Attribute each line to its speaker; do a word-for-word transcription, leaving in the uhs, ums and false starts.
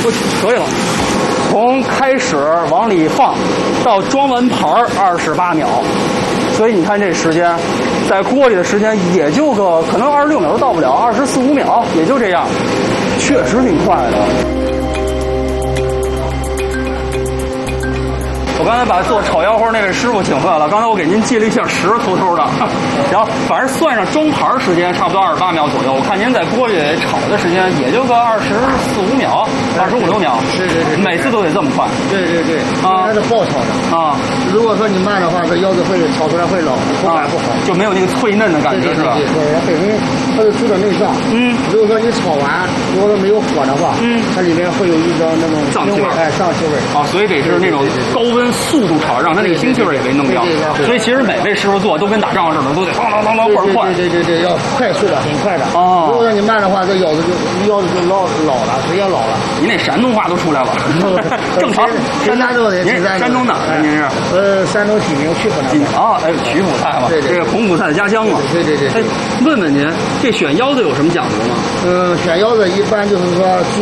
Speaker 1: 不可以了。从开始往里放到装完盘儿二十八秒，所以你看这时间，在锅里的时间也就个可能二十六秒都到不了，二十四五秒也就这样，确实挺快的。我刚才把做炒腰花那位师傅请回来了，刚才我给您记了一下时，偷偷的。然后反正算上装盘时间，差不多二十八秒左右。我看您在锅里炒的时间也就个二十四五秒，二十五六秒。
Speaker 2: 是是是，
Speaker 1: 每次都得这么快。
Speaker 2: 对对对，
Speaker 1: 啊，
Speaker 2: 它是爆炒的
Speaker 1: 啊。
Speaker 2: 如果说你慢的话，这腰子会炒出来会老，口感不好，
Speaker 1: 就没有那个脆嫩的感觉，是吧？
Speaker 2: 对对对，本身它是出点内脏。嗯，如果说你炒完，如果说没有火的话，嗯，它里面会有一种那种
Speaker 1: 脏气味，
Speaker 2: 哎，脏气味。
Speaker 1: 啊，所以得是那种高温速度炒，让它那个腥气味也给弄掉。所以其实每位师傅做都跟打仗似的，都得当当当当快快。
Speaker 2: 对对对对，要快速的，很快的。啊，如果说你慢的话，这腰子就腰子就老老了，直接老了。
Speaker 1: 您那山东话都出来了，正常。
Speaker 2: 山东的，
Speaker 1: 您山东的，您是？
Speaker 2: 呃，山东济宁曲阜那边。
Speaker 1: 啊，哎，曲阜菜嘛，这个孔府菜的家乡嘛。
Speaker 2: 对对对。
Speaker 1: 哎，问问您，这选腰子有什么讲究吗？
Speaker 2: 嗯，选腰子一般就是说。